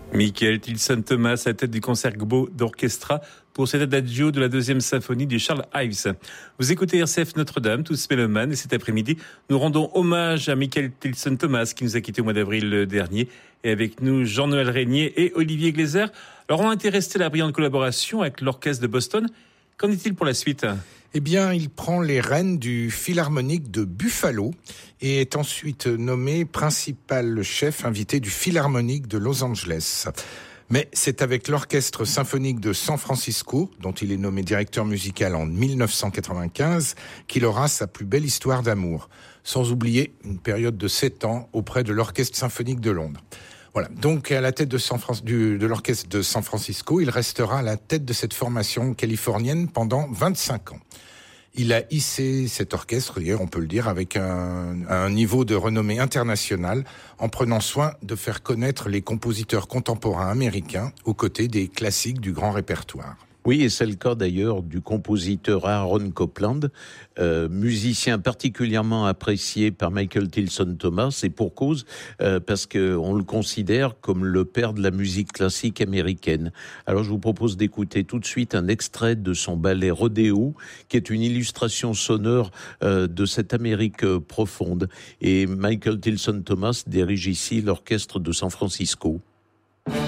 Michael Tilson Thomas à la tête du Concerto d'Orchestra pour cet adagio de la deuxième symphonie de Charles Ives. Vous écoutez RCF Notre-Dame, tous mélomanes, et cet après-midi, nous rendons hommage à Michael Tilson Thomas qui nous a quittés au mois d'avril dernier. Et avec nous, Jean-Noël Régnier et Olivier Gleiser. Alors, on a été resté à la brillante collaboration avec l'Orchestre de Boston. Qu'en est-il pour la suite ? Eh bien, il prend les rênes du Philharmonique de Buffalo et est ensuite nommé principal chef invité du Philharmonique de Los Angeles. Mais c'est avec l'Orchestre symphonique de San Francisco, dont il est nommé directeur musical en 1995, qu'il aura sa plus belle histoire d'amour. Sans oublier une période de 7 ans auprès de l'Orchestre symphonique de Londres. Voilà. Donc, à la tête de l'Orchestre de San Francisco, il restera à la tête de cette formation californienne pendant 25 ans. Il a hissé cet orchestre, d'ailleurs, on peut le dire, avec un niveau de renommée internationale, en prenant soin de faire connaître les compositeurs contemporains américains aux côtés des classiques du grand répertoire. Oui, et c'est le cas d'ailleurs du compositeur Aaron Copland, musicien particulièrement apprécié par Michael Tilson Thomas, et pour cause, parce qu'on le considère comme le père de la musique classique américaine. Alors je vous propose d'écouter tout de suite un extrait de son ballet Rodéo, qui est une illustration sonore de cette Amérique profonde. Et Michael Tilson Thomas dirige ici l'orchestre de San Francisco.